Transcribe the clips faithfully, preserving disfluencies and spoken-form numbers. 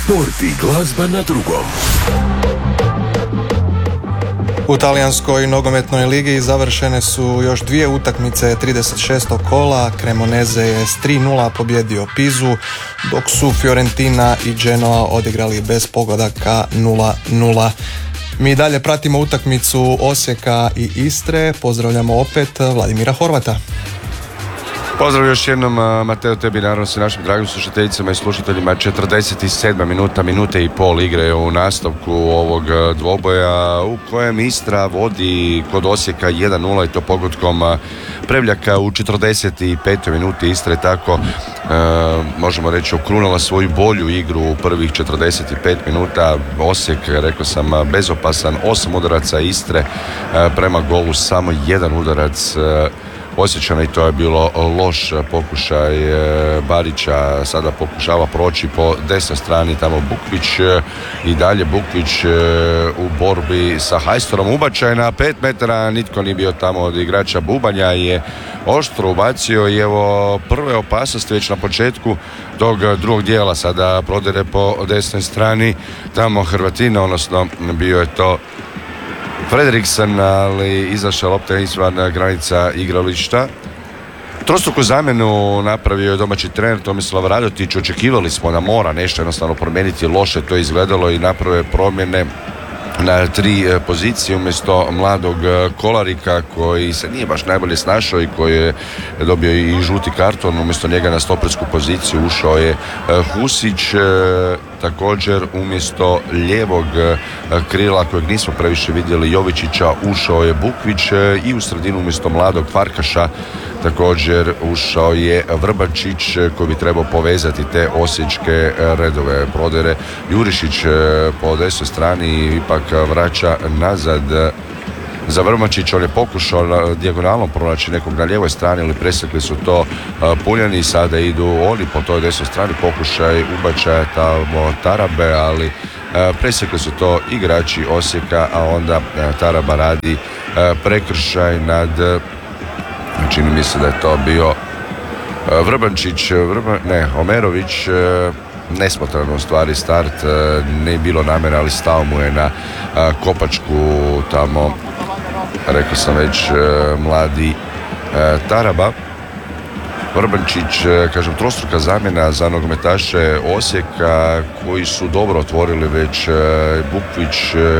Sport i glazba na drugom. U talijanskoj nogometnoj ligi završene su još dvije utakmice trideset šestog kola. Cremonese je s tri nula pobjedio Pizu, dok su Fiorentina i Genoa odigrali bez pogodaka nula nula. Mi dalje pratimo utakmicu Osijeka i Istre. Pozdravljamo opet Vladimira Horvata. Pozdrav još jednom, Mateo, tebi, naravno se našim dragim slušateljicama i slušateljima. četrdeset sedma minuta, minute i pol igre u nastavku ovog dvoboja u kojem Istra vodi kod Osijeka jedan nula i to pogodkom Prevljaka u četrdeset petoj minuti. Istra je tako, e, možemo reći, okrunula svoju bolju igru u prvih četrdeset pet minuta. Osijek, rekao sam, bezopasan, osam udaraca Istre, e, prema golu samo jedan udarac e, Osječana i to je bilo loš pokušaj Barića. Sada pokušava proći po desnoj strani tamo Bukvić i dalje Bukvić u borbi sa Hajstorom. Ubačaj na pet metara, nitko nije bio tamo od igrača. Bubanja je oštro ubacio i evo prve opasnosti već na početku tog drugog dijela. Sada prodire po desnoj strani tamo Hrvatina, odnosno bio je to Frederiksen, ali izašla lopta izvan granica igrališta. Trostruku zamjenu napravio je domaći trener Tomislav Radotić. Očekivali smo da mora nešto jednostavno promijeniti, loše to izgledalo i napravio promjene na tri pozicije umjesto mladog Kolarika koji se nije baš najbolje snašao i koji je dobio i žuti karton. Umjesto njega na stopersku poziciju ušao je Husić. Također umjesto lijevog krila kojeg nismo previše vidjeli Jovičića ušao je Bukvić i u sredinu umjesto mladog Farkaša također ušao je Vrbančić koji bi trebao povezati te osječke redove. Prodere Jurišić po desnoj strani ipak vraća nazad za Vrbančić. On je pokušao dijagonalno pronaći nekog na lijevoj strani, ali presekli su to Puljani. Sada idu oni po toj desnoj strani, pokušaj ubačaja tamo Tarabe, ali presekli su to igrači Osijeka, a onda Taraba radi prekršaj nad, čini mi se da je to bio Vrbančić, Vrban, ne, Omerović. Nesmotrano u stvari start, ne bilo namjera, ali stao mu je na kopačku tamo, rekao sam već, mladi Taraba. Vrbančić, kažem, trostruka zamjena za nogometaše Osijeka koji su dobro otvorili već. Bukvić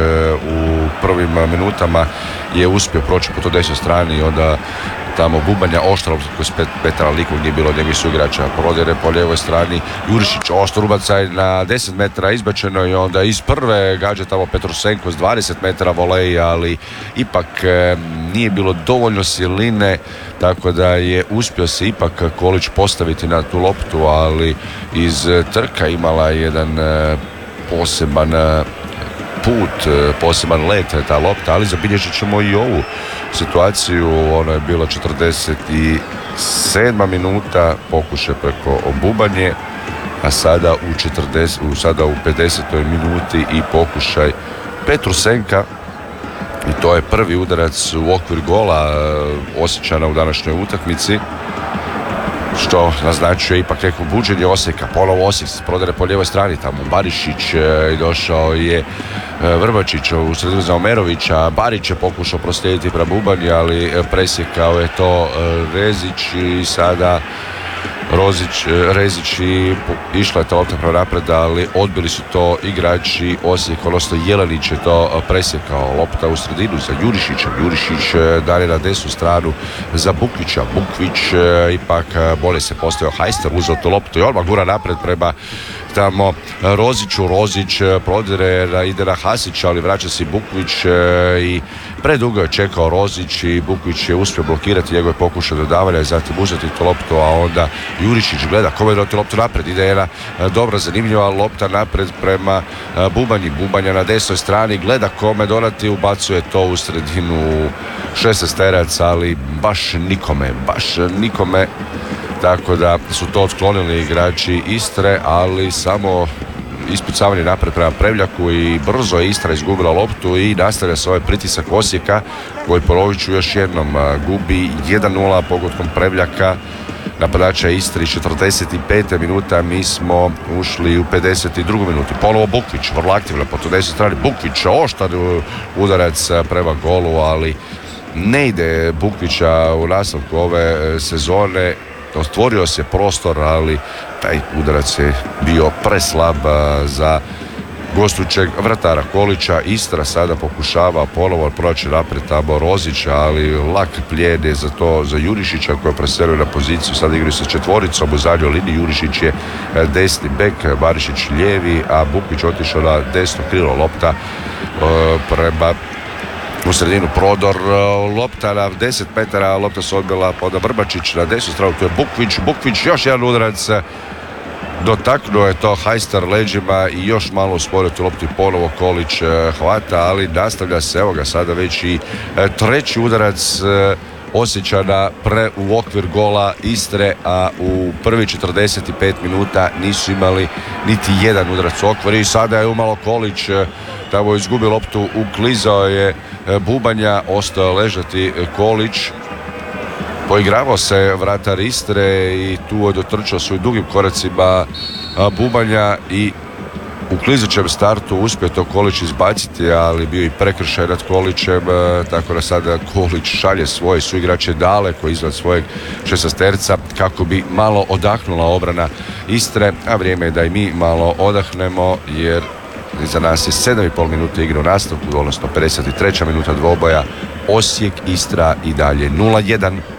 u prvim minutama je uspio proći po toj desnoj strani i onda tamo Bubanja oštro koji pet metara likog nije bilo od njegovih suigrača. Prodire po lijevoj strani Jurišić, oštro ubacaj na deset metara izbačeno i onda iz prve gađa tamo Petrusenko s dvadeset metara volej, ali ipak e, nije bilo dovoljno siline, tako da je uspio se ipak Kolić postaviti na tu loptu, ali iz trka imala jedan e, poseban e, put, poseban let ta lopta, ali zabilježit ćemo i ovu situaciju. Ono je bilo četrdeset sedma minuta, pokušaj preko Bubanje, a sada u, četrdeset, sada u pedesetoj minuti i pokušaj Petrusenka i to je prvi udarac u okvir gola Osječana u današnjoj utakmici, što naznačuje ipak neko buđenje Osijeka. Ponovo Osijek se prodere po lijevoj strani, tamo Barišić i došao je Vrbačić u sredinu za Omerovića. Barić je pokušao proslijediti prema Bubanji, ali presjekao je to Rezić i sada Rozić, Rezić i išla je ta lopta prema napred, ali odbili su to igrači Osijeka, odnosno Jelenić je to presjekao. Lopta u sredinu za Jurišića. Jurišić dalje na desnu stranu za Bukvića. Bukvić ipak bolje se postavio Hajster, uzeo tu loptu i odmah gura napred prema tamo Roziću. Rozić prodire, ide na Hasića, ali vraća se Bukvić i predugo je čekao Rozić i Bukvić je uspio blokirati njegove pokušaje dodavanja i zatim uzeti tu loptu, a onda Jurišić gleda kome je doti loptu napred. Ide jedna dobra, zanimljiva lopta napred prema Bubanji. Bubanja na desnoj strani gleda kome donati, ubacuje to u sredinu šesnaesterac, ali baš nikome, baš nikome. Tako da su to otklonili igrači Istre, ali samo ispucavanje napred prema Prevljaku i brzo je Istra izgubila loptu i nastavlja se ovaj pritisak Osijeka koji, ponovit ću još jednom, gubi jedan nula pogodkom Prevljaka napadača Istre. četrdeset pete minuta, mi smo ušli u pedeset drugoj minuti. Ponovo Bukvić, vrlo aktivno po tu desnoj strani. Bukvić, oštar udarac prema golu, ali ne ide Bukvića u nastavku ove sezone. Otvorio se prostor, ali taj udarac je bio preslab za gostujućeg vratara Kolića. Istra sada pokušava ponovo proći naprijed tamo Rozića, ali lak plijen je za to za Jurišića koji je preselio na poziciju. Sada igraju sa četvoricom u zadnjoj liniji. Jurišić je desni bek, Barišić lijevi, a Bukvić otišao na desno krilo. Lopta e, prema u sredinu, prodor, lopta na deset metara, lopta se odbila poda Vrbačić na desnu stranu, to je Bukvić. Bukvić, još jedan udarac, dotaknuo je to Hajstar leđima i još malo usporio tu loptu i ponovo Kolić hvata, ali nastavlja se, evo ga sada već i treći udarac Osječana pre u okvir gola Istre, a u prvi četrdeset pet minuta nisu imali niti jedan udarac u okvir i sada je umalo Kolić tamo izgubio loptu, uklizao je Bubanja, ostao ležati Kolić. Poigravao se vratar Istre i tu je dotrčao svojim dugim koracima Bubanja i u klizećem startu uspio to Kolić izbaciti, ali bio i prekršaj nad Kolićem, tako da sada Kolić šalje svoje suigrače daleko izvan svojeg šestasterca kako bi malo odahnula obrana Istre, a vrijeme je da i mi malo odahnemo jer za nas je sedam i pol minuta igre u nastavku, odnosno pedeset treća minuta dvoboja. Osijek Istra i dalje nula jedan.